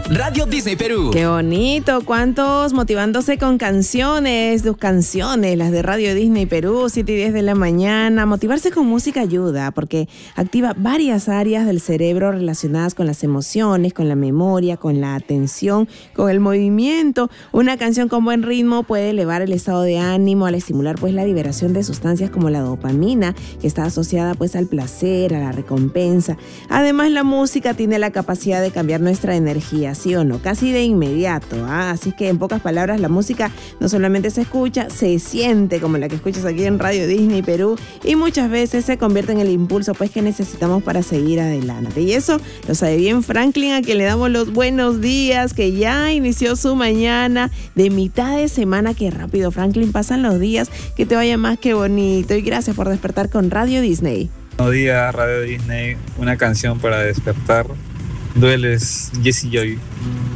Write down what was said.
Radio Disney Perú. Qué bonito, cuántos motivándose con canciones, tus canciones, las de Radio Disney Perú, 7 y 10 de la mañana. Motivarse con música ayuda porque activa varias áreas del cerebro relacionadas con las emociones, con la memoria, con la atención, con el movimiento. Una canción con buen ritmo puede elevar el estado de ánimo al estimular pues la liberación de sustancias como la dopamina, que está asociada pues al placer, a la recompensa. Además, la música tiene la capacidad de cambiar nuestra energía, ¿sí o no? Casi de inmediato, ¿ah? Así que en pocas palabras, la música no solamente se escucha, se siente como la que escuchas aquí en Radio Disney Perú y muchas veces se convierte en el impulso pues que necesitamos para seguir adelante. Y eso lo sabe bien Franklin, a quien le damos los buenos días, que ya inició su mañana de mitad de semana. Qué rápido, Franklin, pasan los días, que te vaya más que bonito y gracias por despertar con Radio Disney. Buenos días, Radio Disney, una canción para despertar. Dueles, Jessie Joy.